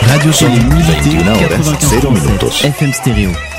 Radio Son Télé Milité 21 horas, 0 minutos. FM Stéréo.